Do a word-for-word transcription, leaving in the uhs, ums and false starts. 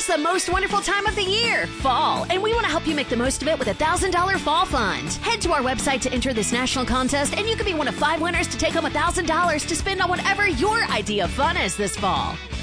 It's the most wonderful time of the year, fall, and we want to help you make the most of it with a one thousand dollars Fall Fund. Head to our website to enter this national contest, and you could be one of five winners to take home one thousand dollars to spend on whatever your idea of fun is this fall.